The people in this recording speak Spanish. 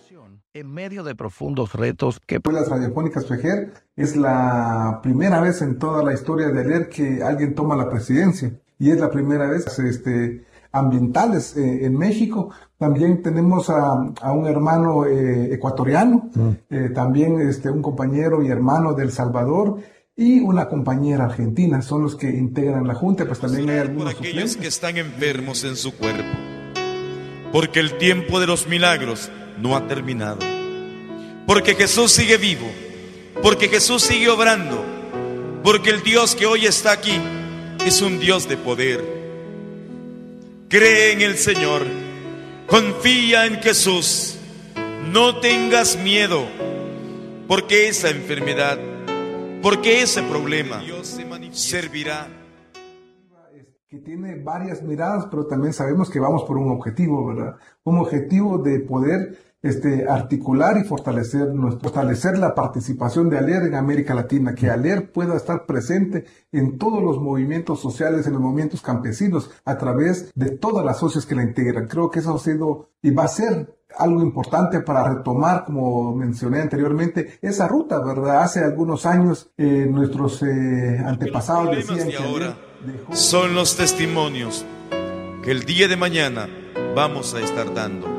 En medio de profundos retos que Escuelas Radiofónicas FEJER es la primera vez en toda la historia de ALER que alguien toma la presidencia y es la primera vez ambientales en México. También tenemos a un hermano ecuatoriano, también un compañero y hermano de El Salvador y una compañera argentina. Son los que integran la Junta, pues también hay algunos por aquellos suplentes que están enfermos en su cuerpo, porque el tiempo de los milagros no ha terminado, porque Jesús sigue vivo, porque Jesús sigue obrando, porque el Dios que hoy está aquí es un Dios de poder. Cree en el Señor, confía en Jesús, no tengas miedo, porque esa enfermedad, porque ese problema servirá. Que tiene varias miradas, pero también sabemos que vamos por un objetivo, ¿verdad? Un objetivo de poder articular y fortalecer la participación de ALER en América Latina, que ALER pueda estar presente en todos los movimientos sociales, en los movimientos campesinos, a través de todas las socios que la integran. Creo que eso ha sido y va a ser algo importante para retomar, como mencioné anteriormente, esa ruta, ¿verdad? Hace algunos años nuestros antepasados decían que ahora dejó... son los testimonios que el día de mañana vamos a estar dando.